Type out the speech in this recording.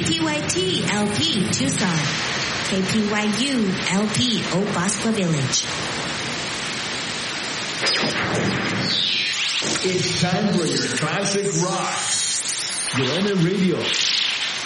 KPYT LP Tucson, KPYU LP Oak Bosque Village. It's time for your classic rock. Galena Radio.